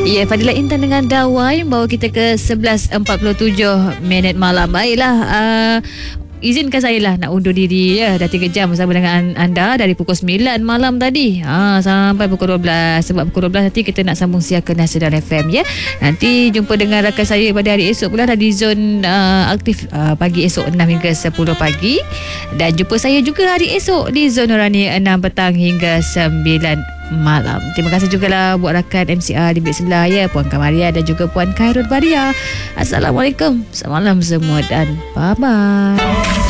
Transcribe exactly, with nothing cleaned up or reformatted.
Ya, Fadilah Intan dengan Dawai bawa kita ke sebelas empat puluh tujuh minit malam. Baiklah, uh, izinkan saya lah nak undur diri ya. Dah tiga jam bersama dengan anda dari pukul sembilan malam tadi ha, sampai pukul dua belas. Sebab pukul dua belas nanti kita nak sambung siar ke Nasional F M ya. Nanti jumpa dengan rakan saya pada hari esok pula di zon uh, aktif uh, pagi esok enam hingga sepuluh pagi. Dan jumpa saya juga hari esok di zon Nurani enam petang hingga sembilan malam. Terima kasih juga lah buat rakan M C R di bilik sebelah ya, Puan Kamaria dan juga Puan Khairul Baria. Assalamualaikum. Selamat malam semua dan bye bye.